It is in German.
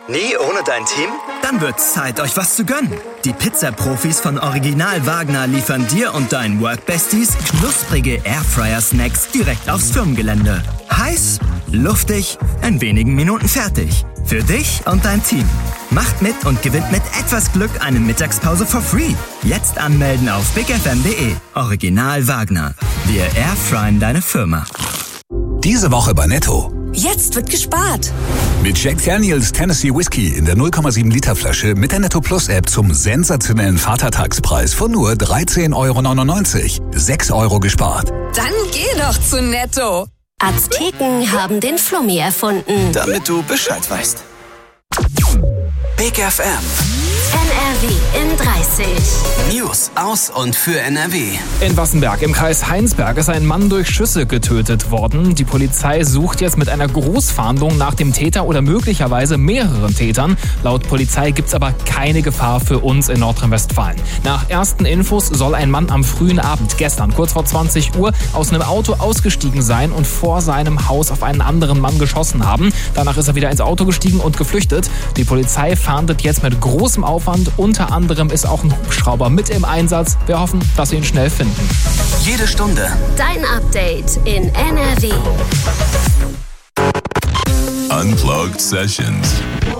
Nie ohne dein Team? Dann wird's Zeit, euch was zu gönnen. Die Pizza-Profis von Original Wagner liefern dir und deinen Workbesties knusprige Airfryer-Snacks direkt aufs Firmengelände. Heiß, luftig, in wenigen Minuten fertig. Für dich und dein Team. Macht mit und gewinnt mit etwas Glück eine Mittagspause for free. Jetzt anmelden auf bigfm.de. Original Wagner. Wir airfryen deine Firma. Diese Woche bei Netto. Jetzt wird gespart. Mit Jack Daniels Tennessee Whiskey in der 0,7 Liter Flasche mit der Netto Plus App zum sensationellen Vatertagspreis von nur 13,99 €. 6 € gespart. Dann geh doch zu Netto. Azteken haben den Flummi erfunden. Damit du Bescheid weißt. Big FM. NRW in 30. News aus und für NRW. In Wassenberg im Kreis Heinsberg ist ein Mann durch Schüsse getötet worden. Die Polizei sucht jetzt mit einer Großfahndung nach dem Täter oder möglicherweise mehreren Tätern. Laut Polizei gibt's aber keine Gefahr für uns in Nordrhein-Westfalen. Nach ersten Infos soll ein Mann am frühen Abend, gestern kurz vor 20 Uhr, aus einem Auto ausgestiegen sein und vor seinem Haus auf einen anderen Mann geschossen haben. Danach ist er wieder ins Auto gestiegen und geflüchtet. Die Polizei fahndet jetzt mit großem Aufwand. Unter anderem ist auch ein Hubschrauber mit im Einsatz. Wir hoffen, dass sie ihn schnell finden. Jede Stunde Dein Update in NRW. Unplugged Sessions.